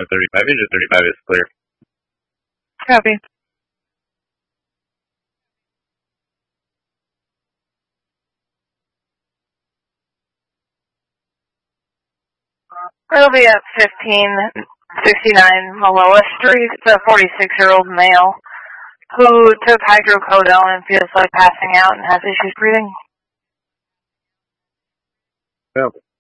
A 35 inch or 35 is clear. Copy. It'll be at 1569 Maloa Street. It's a 46-year-old male who took hydrocodone and feels like passing out and has issues breathing. Well,